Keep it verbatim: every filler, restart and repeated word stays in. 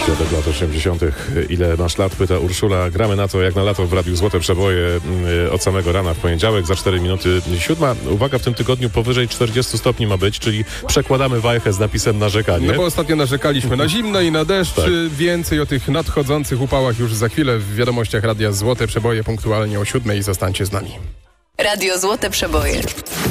Dziadek lat osiemdziesiątych. Ile masz lat? Pyta Urszula. Gramy na to jak na lato w Radiu Złote Przeboje od samego rana w poniedziałek. Za cztery minuty siódma. Uwaga, w tym tygodniu powyżej czterdziestu stopni ma być, czyli przekładamy wajchę z napisem narzekanie. No bo ostatnio narzekaliśmy na zimno i na deszcz. Tak. Więcej o tych nadchodzących upałach już za chwilę w wiadomościach Radia Złote Przeboje punktualnie o siódmej. Zostańcie z nami. Radio Złote Przeboje.